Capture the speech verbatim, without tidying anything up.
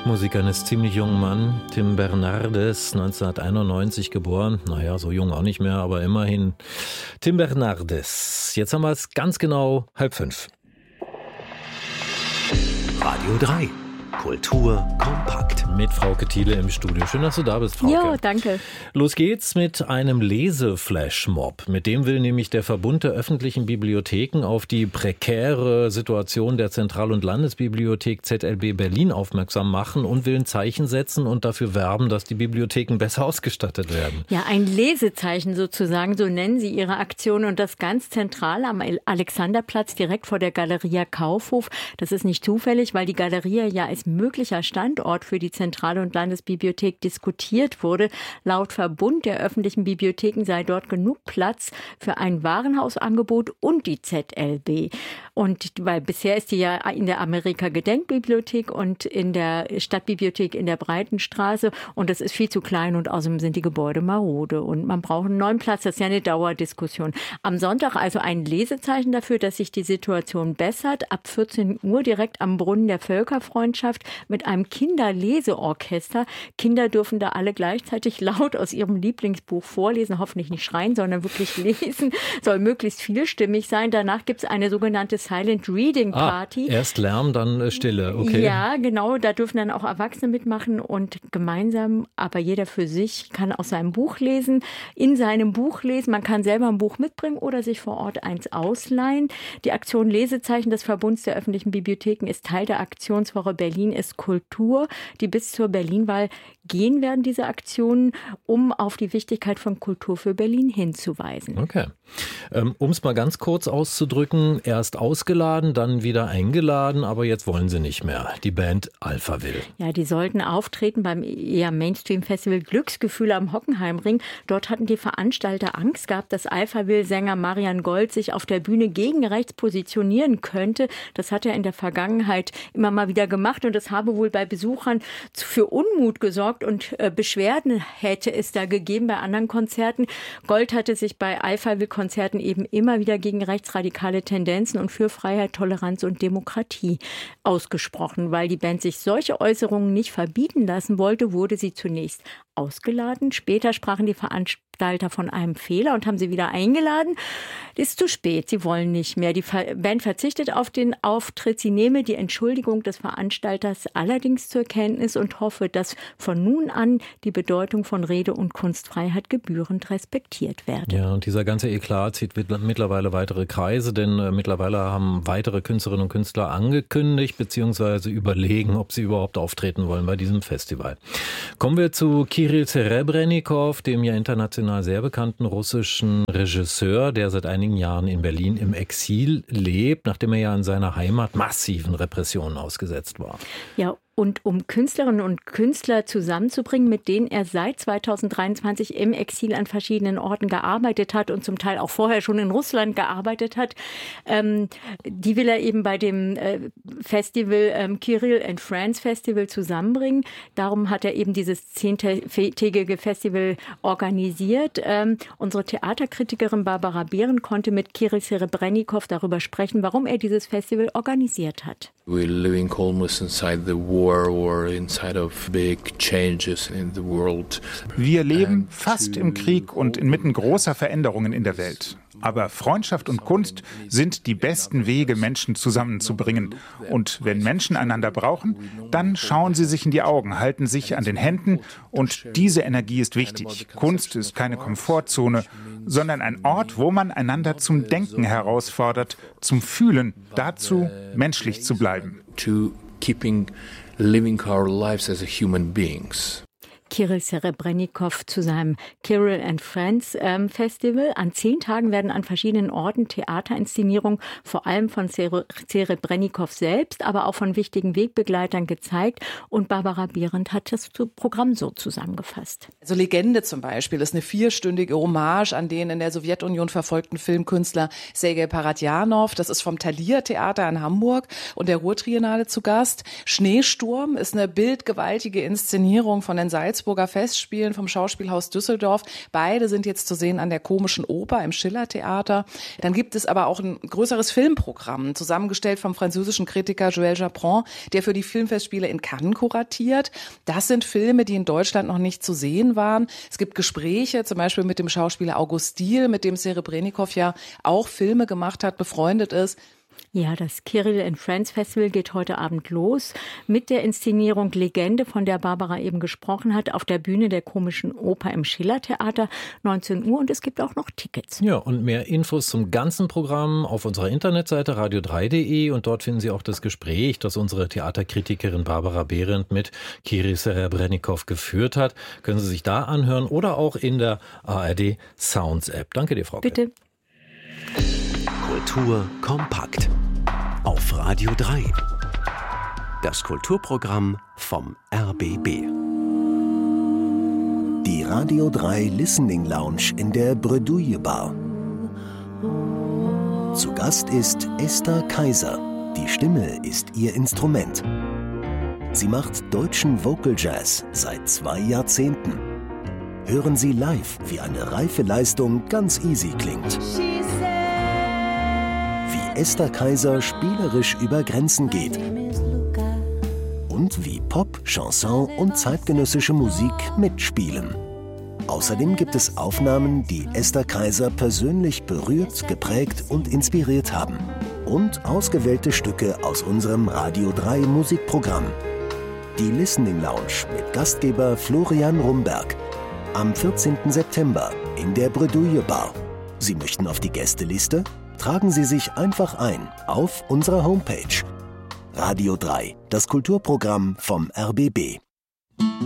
Musik eines ziemlich jungen Mann, Tim Bernardes, neunzehnhunderteinundneunzig geboren. Naja, so jung auch nicht mehr, aber immerhin. Tim Bernardes. Jetzt haben wir es ganz genau halb fünf. Radio drei. Kultur kompakt. Mit Frauke Thiele im Studio. Schön, dass du da bist, Frauke. Ja, danke. Los geht's mit einem Leseflashmob. Mit dem will nämlich der Verbund der öffentlichen Bibliotheken auf die prekäre Situation der Zentral- und Landesbibliothek Z L B Berlin aufmerksam machen und will ein Zeichen setzen und dafür werben, dass die Bibliotheken besser ausgestattet werden. Ja, ein Lesezeichen sozusagen, so nennen sie ihre Aktion, und das ganz zentral am Alexanderplatz direkt vor der Galeria Kaufhof. Das ist nicht zufällig, weil die Galeria ja als möglicher Standort für die Zentral- und Landesbibliothek diskutiert wurde. Laut Verbund der öffentlichen Bibliotheken sei dort genug Platz für ein Warenhausangebot und die Z L B. Und weil bisher ist die ja in der Amerika-Gedenkbibliothek und in der Stadtbibliothek in der Breitenstraße, und das ist viel zu klein und außerdem sind die Gebäude marode und man braucht einen neuen Platz. Das ist ja eine Dauerdiskussion. Am Sonntag also ein Lesezeichen dafür, dass sich die Situation bessert. Ab vierzehn Uhr direkt am Brunnen der Völkerfreundschaft mit einem Kinderleseorchester. Kinder dürfen da alle gleichzeitig laut aus ihrem Lieblingsbuch vorlesen, hoffentlich nicht schreien, sondern wirklich lesen. Soll möglichst vielstimmig sein. Danach gibt es eine sogenannte Silent Reading Party. Ah, erst Lärm, dann Stille, okay. Ja, genau. Da dürfen dann auch Erwachsene mitmachen und gemeinsam, aber jeder für sich, kann aus seinem Buch lesen, in seinem Buch lesen. Man kann selber ein Buch mitbringen oder sich vor Ort eins ausleihen. Die Aktion Lesezeichen des Verbunds der öffentlichen Bibliotheken ist Teil der Aktionswoche Berlin ist Kultur, die bis zur Berlin-Wahl gehen werden, diese Aktionen, um auf die Wichtigkeit von Kultur für Berlin hinzuweisen. Okay. Ähm, um es mal ganz kurz auszudrücken, erst ausgeladen, dann wieder eingeladen, aber jetzt wollen sie nicht mehr. Die Band Alphaville. Ja, die sollten auftreten beim eher Mainstream-Festival Glücksgefühle am Hockenheimring. Dort hatten die Veranstalter Angst gehabt, dass Alphaville-Sänger Marian Gold sich auf der Bühne gegen rechts positionieren könnte. Das hat er in der Vergangenheit immer mal wieder gemacht und das habe wohl bei Besuchern für Unmut gesorgt und äh, Beschwerden hätte es da gegeben bei anderen Konzerten. Gold hatte sich bei Alphaville-Konzerten eben immer wieder gegen rechtsradikale Tendenzen und für Freiheit, Toleranz und Demokratie ausgesprochen. Weil die Band sich solche Äußerungen nicht verbieten lassen wollte, wurde sie zunächst ausgeladen. Später sprachen die Veranstalter von einem Fehler und haben sie wieder eingeladen. Ist zu spät, sie wollen nicht mehr. Die Band verzichtet auf den Auftritt. Sie nehme die Entschuldigung des Veranstalters allerdings zur Kenntnis und hoffe, dass von nun an die Bedeutung von Rede- und Kunstfreiheit gebührend respektiert werde. Ja, und dieser ganze Eklat zieht mittlerweile weitere Kreise, denn äh, mittlerweile haben weitere Künstlerinnen und Künstler angekündigt bzw. überlegen, ob sie überhaupt auftreten wollen bei diesem Festival. Kommen wir zu Kirill Serebrennikov, dem ja international sehr bekannten russischen Regisseur, der seit einigen Jahren in Berlin im Exil lebt, nachdem er ja in seiner Heimat massiven Repressionen ausgesetzt war. Ja, und um Künstlerinnen und Künstler zusammenzubringen, mit denen er seit zweitausenddreiundzwanzig im Exil an verschiedenen Orten gearbeitet hat und zum Teil auch vorher schon in Russland gearbeitet hat. Ähm, die will er eben bei dem äh, Festival ähm, Kirill and Friends Festival zusammenbringen. Darum hat er eben dieses zehntägige Festival organisiert. Ähm, unsere Theaterkritikerin Barbara Behren konnte mit Kirill Serebrennikov darüber sprechen, warum er dieses Festival organisiert hat. We're living almost inside the war or inside of big changes in the world. Wir leben fast im Krieg und inmitten großer Veränderungen in der Welt. Aber Freundschaft und Kunst sind die besten Wege, Menschen zusammenzubringen. Und wenn Menschen einander brauchen, dann schauen sie sich in die Augen, halten sich an den Händen. Und diese Energie ist wichtig. Kunst ist keine Komfortzone, sondern ein Ort, wo man einander zum Denken herausfordert, zum Fühlen, dazu menschlich zu bleiben. To keeping living our lives as a human beings. Kirill Serebrennikov zu seinem Kirill and Friends ähm, Festival. An zehn Tagen werden an verschiedenen Orten Theaterinszenierungen, vor allem von Serebrennikov selbst, aber auch von wichtigen Wegbegleitern gezeigt. Und Barbara Behrendt hat das Programm so zusammengefasst. Also Legende zum Beispiel ist eine vierstündige Hommage an den in der Sowjetunion verfolgten Filmkünstler Sergei Paradjanov. Das ist vom Thalia Theater in Hamburg und der Ruhrtriennale zu Gast. Schneesturm ist eine bildgewaltige Inszenierung von den Salzburger Salzburger Festspielen vom Schauspielhaus Düsseldorf. Beide sind jetzt zu sehen an der Komischen Oper im Schillertheater. Dann gibt es aber auch ein größeres Filmprogramm, zusammengestellt vom französischen Kritiker Joël Japron, der für die Filmfestspiele in Cannes kuratiert. Das sind Filme, die in Deutschland noch nicht zu sehen waren. Es gibt Gespräche, zum Beispiel mit dem Schauspieler August Diehl, mit dem Serebrennikov ja auch Filme gemacht hat, befreundet ist. Ja, das Kirill and Friends Festival geht heute Abend los mit der Inszenierung Legende, von der Barbara eben gesprochen hat, auf der Bühne der Komischen Oper im Schillertheater, neunzehn Uhr, und es gibt auch noch Tickets. Ja, und mehr Infos zum ganzen Programm auf unserer Internetseite radio drei punkt de, und dort finden Sie auch das Gespräch, das unsere Theaterkritikerin Barbara Behrendt mit Kirill Serebrennikov geführt hat. Können Sie sich da anhören oder auch in der A R D Sounds App. Danke dir, Frau Bitte. Kett. Kultur kompakt auf Radio drei. Das Kulturprogramm vom R B B. Die Radio drei Listening Lounge in der Bredouille Bar. Zu Gast ist Esther Kaiser. Die Stimme ist ihr Instrument. Sie macht deutschen Vocal Jazz seit zwei Jahrzehnten. Hören Sie live, wie eine reife Leistung ganz easy klingt. Wie Esther Kaiser spielerisch über Grenzen geht. Und wie Pop, Chanson und zeitgenössische Musik mitspielen. Außerdem gibt es Aufnahmen, die Esther Kaiser persönlich berührt, geprägt und inspiriert haben. Und ausgewählte Stücke aus unserem Radio drei Musikprogramm. Die Listening Lounge mit Gastgeber Florian Rumberg. Am vierzehnten September in der Bredouille Bar. Sie möchten auf die Gästeliste? Tragen Sie sich einfach ein auf unserer Homepage. Radio drei, das Kulturprogramm vom R B B.